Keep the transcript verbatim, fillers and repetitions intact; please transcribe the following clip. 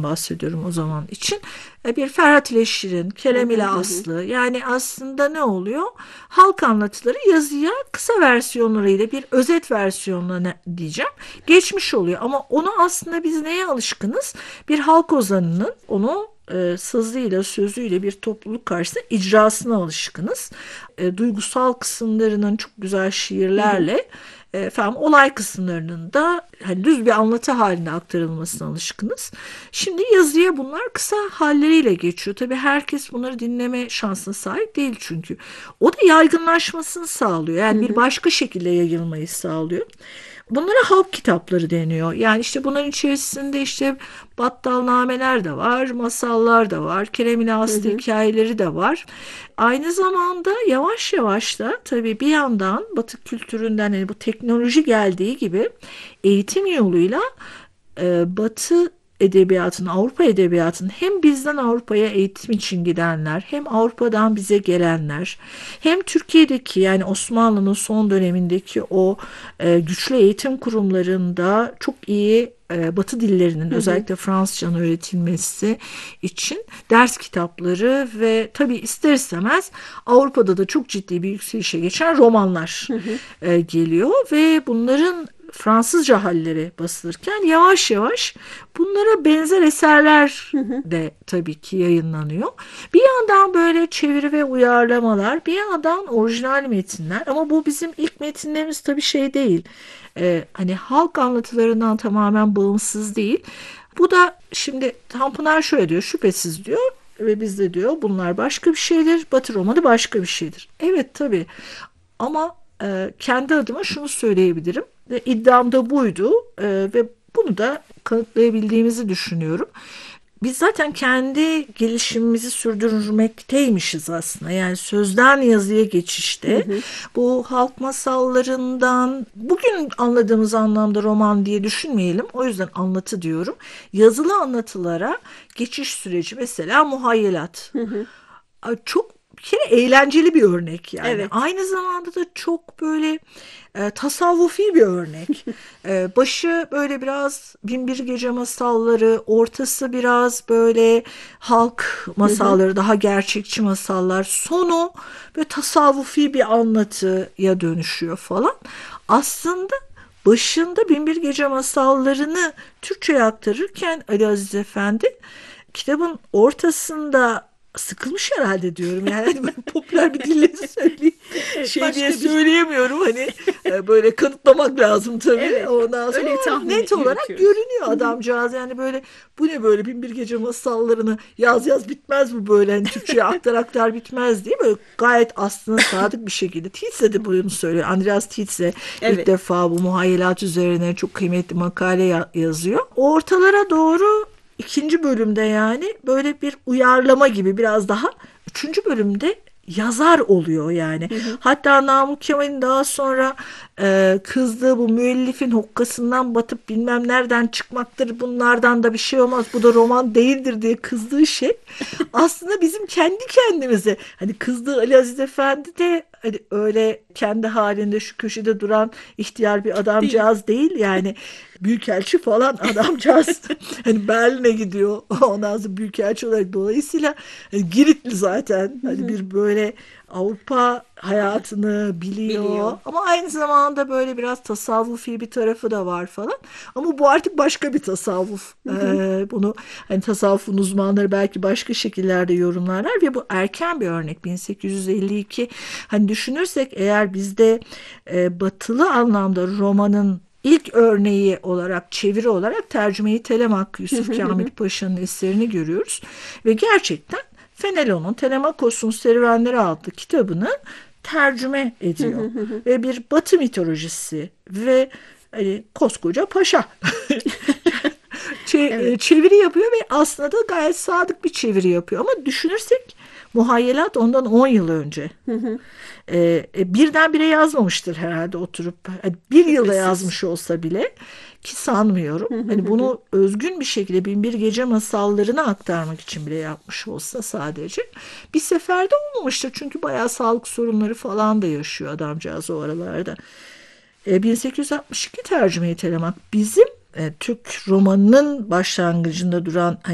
bahsediyorum o zaman için. E, bir Ferhat ile Şirin, Kerem ile Aslı, yani aslında ne oluyor? Halk anlatıları yazıya kısa versiyonlarıyla bir özet versiyonuna diyeceğim geçmiş oluyor. Ama onu aslında biz neye alışkınız? Bir halk ozanının onu e, sazıyla, sözüyle bir topluluk karşısında icrasına alışkınız. E, duygusal kısımlarının çok güzel şiirlerle e, efendim olay kısımlarının da hani düz bir anlatı halinde aktarılmasına alışkınız. Şimdi yazıya bunlar kısa halleriyle geçiyor. Tabii herkes bunları dinleme şansına sahip değil çünkü. O da yaygınlaşmasını sağlıyor. Yani bir başka şekilde yayılmayı sağlıyor. Bunlara halk kitapları deniyor. Yani işte bunların içerisinde işte battalnameler de var, masallar da var, Kerem ile Aslı hikayeleri de var. Aynı zamanda yavaş yavaş da tabii bir yandan Batı kültüründen yani bu teknoloji geldiği gibi eğitim yoluyla e, Batı edebiyatın, Avrupa edebiyatının hem bizden Avrupa'ya eğitim için gidenler, hem Avrupa'dan bize gelenler, hem Türkiye'deki yani Osmanlı'nın son dönemindeki o e, güçlü eğitim kurumlarında çok iyi e, Batı dillerinin hı hı. özellikle Fransızcanın öğretilmesi için ders kitapları ve tabii ister istemez Avrupa'da da çok ciddi bir yükselişe geçen romanlar hı hı. E, geliyor ve bunların Fransızca halleri basılırken yavaş yavaş bunlara benzer eserler de tabii ki yayınlanıyor. Bir yandan böyle çeviri ve uyarlamalar, bir yandan orijinal metinler ama bu bizim ilk metinlerimiz tabii şey değil. Ee, hani halk anlatılarından tamamen bağımsız değil. Bu da şimdi Tanpınar şöyle diyor, şüphesiz diyor ve biz de diyor bunlar başka bir şeydir, Batı romanı başka bir şeydir. Evet tabii ama e, kendi adıma şunu söyleyebilirim. Ve iddiam da buydu e, ve bunu da kanıtlayabildiğimizi düşünüyorum. Biz zaten kendi gelişimimizi sürdürmekteymişiz aslında. Yani sözden yazıya geçişte hı hı. bu halk masallarından bugün anladığımız anlamda roman diye düşünmeyelim. O yüzden anlatı diyorum. Yazılı anlatılara geçiş süreci mesela muhayyelat. Hı hı. Çok bir kere eğlenceli bir örnek yani. Evet. Aynı zamanda da çok böyle e, tasavvufi bir örnek. e, başı böyle biraz Binbir Gece masalları, ortası biraz böyle halk masalları, hı hı. daha gerçekçi masallar. Sonu böyle tasavvufi bir anlatıya dönüşüyor falan. Aslında başında Binbir Gece masallarını Türkçe'ye aktarırken Ali Aziz Efendi kitabın ortasında sıkılmış herhalde diyorum. Yani hani popüler bir dille söyleyeyim. Şey diye söyleyemiyorum hani böyle kanıtlamak lazım tabii. Evet, ondan sonra net olarak görünüyor adamcağız. Yani böyle bu ne böyle Binbir Gece masallarını yaz yaz bitmez mi böyle hani Türkçe'ye aktar aktar bitmez diye böyle gayet aslında sadık bir şekilde. Tietze de bunu söylüyor. Andreas Tietze evet. ilk defa bu muhayyelat üzerine çok kıymetli makale yazıyor. Ortalara doğru İkinci bölümde yani böyle bir uyarlama gibi biraz daha. Üçüncü bölümde yazar oluyor yani. Hı hı. Hatta Namık Kemal'in daha sonra e, kızdığı bu müellifin hokkasından batıp bilmem nereden çıkmaktır. Bunlardan da bir şey olmaz. Bu da roman değildir diye kızdığı şey. Aslında bizim kendi kendimize hani kızdığı Ali Aziz Efendi de hani öyle kendi halinde şu köşede duran ihtiyar bir adamcağız değil, değil yani. Büyükelçi falan adamcağız hani Berlin'e gidiyor ondan sonra büyükelçi olarak dolayısıyla hani Giritli zaten hani bir böyle Avrupa hayatını biliyor. biliyor ama aynı zamanda böyle biraz tasavvufi bir tarafı da var falan ama bu artık başka bir tasavvuf. ee, bunu hani tasavvufun uzmanları belki başka şekillerde yorumlarlar ve bu erken bir örnek bin sekiz yüz elli iki hani düşünürsek eğer bizde e, batılı anlamda romanın İlk örneği olarak, çeviri olarak Tercüme-i Telemak Yusuf Kamil Paşa'nın eserini görüyoruz. Ve gerçekten Fenelon'un Telemakos'un Serüvenleri adlı kitabını tercüme ediyor. Ve bir Batı mitolojisi ve hani, koskoca paşa evet. çeviri yapıyor ve aslında da gayet sadık bir çeviri yapıyor. Ama düşünürsek muhayyelat ondan on yıl önce. Ee, birdenbire yazmamıştır herhalde oturup. Yani bir yılda yazmış olsa bile ki sanmıyorum. Hani bunu özgün bir şekilde Binbir Gece masallarını aktarmak için bile yapmış olsa sadece bir seferde olmamıştır. Çünkü bayağı sağlık sorunları falan da yaşıyor adamcağız o aralarda. Ee, bin sekiz yüz altmış iki Tercüme-i Telemak bizim e, Türk romanının başlangıcında duran